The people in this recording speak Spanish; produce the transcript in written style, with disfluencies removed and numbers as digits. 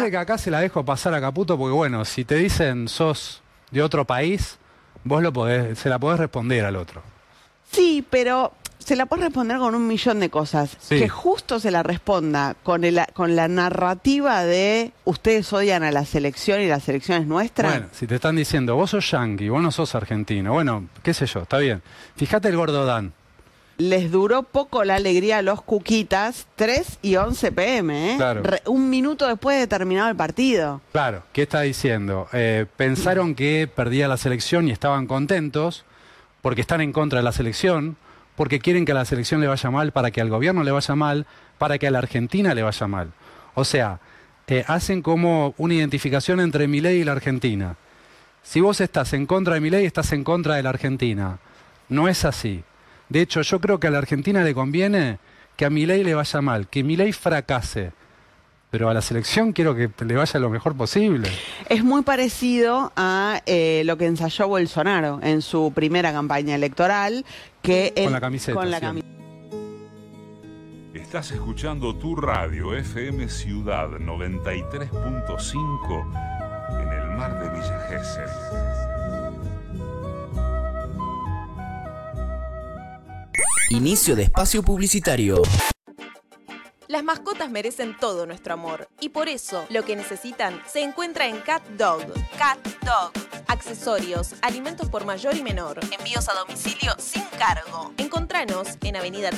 igual que acá se la dejo pasar a Caputo porque, bueno, si te dicen sos de otro país, vos se la podés responder al otro. Sí, pero se la podés responder con un millón de cosas. Sí. Que justo se la responda con la narrativa de ustedes odian a la selección y la selección es nuestra. Bueno, si te están diciendo, vos sos yanqui, vos no sos argentino, bueno, qué sé yo, está bien. Fíjate el gordo Dan. Les duró poco la alegría a los cuquitas, 3:11 p.m., ¿eh? Claro. Un minuto después de terminado el partido. Claro, ¿qué está diciendo? Pensaron que perdía la selección y estaban contentos porque están en contra de la selección, porque quieren que a la selección le vaya mal, para que al gobierno le vaya mal, para que a la Argentina le vaya mal. O sea, hacen como una identificación entre Milei y la Argentina. Si vos estás en contra de Milei, estás en contra de la Argentina. No es así. De hecho, yo creo que a la Argentina le conviene que a Milei le vaya mal, que Milei fracase. Pero a la selección quiero que le vaya lo mejor posible. Es muy parecido a lo que ensayó Bolsonaro en su primera campaña electoral. Con la camiseta. Con la sí. camiseta. Estás escuchando tu radio FM Ciudad 93.5 en el mar de Villa Gesell. Inicio de espacio publicitario. Las mascotas merecen todo nuestro amor y por eso lo que necesitan se encuentra en Cat Dog. Cat Dog. Accesorios, alimentos por mayor y menor, envíos a domicilio sin cargo. Encontranos en Avenida